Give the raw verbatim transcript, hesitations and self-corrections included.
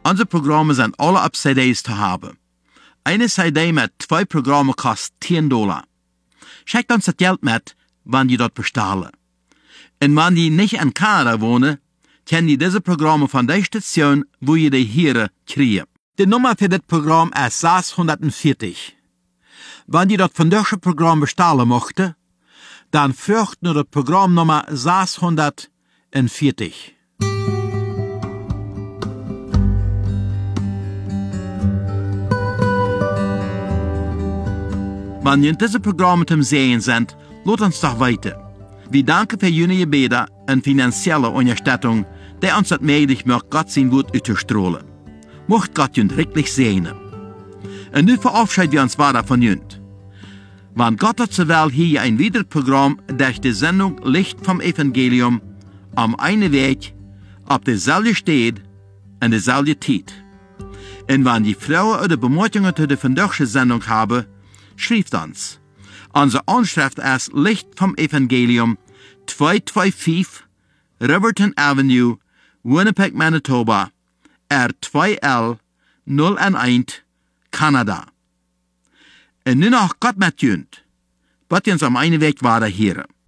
Unsere Programme sind alle auf C Ds zu haben. Eine C D mit zwei Programmen kostet zehn Dollar. Schickt uns das Geld mit, wenn die dort bestellen. Und wenn die nicht in Kanada wohnen, können die diese Programme von der Station, wo ihr die hier kriegen. Die Nummer für das Programm ist sechshundertvierzig. Wenn die das von diesem Programm bestellen möchten, dann fügt nur das Programmnummer sechshundertvierzig. Wenn ihr in diesem Programm zum Sehen sind, lasst uns doch weiter. Wir danken für Ihre Gebete und finanzielle Unterstützung, die uns das möglich macht, Gott sein Wort auszustrahlen. Mocht Gott uns wirklich segnen. Und nun verabschieden wir uns weiter von Ihnen. Wenn Gott hat will, hier ein weiteres Programm durch die Sendung Licht vom Evangelium am einen Weg, auf derselben Stelle und derselben Zeit. Und wenn die Frauen oder Bemerkungen zu der vandaagse Sendung haben, schreibt uns. Unsere Anschrift ist Licht vom Evangelium, zweihunderfünfundzweißig Riverton Avenue, Winnipeg, Manitoba, R zwei L null eins, Kanada. Und nun noch Gott mit Jünd, wird uns am einen Weg weiter hören.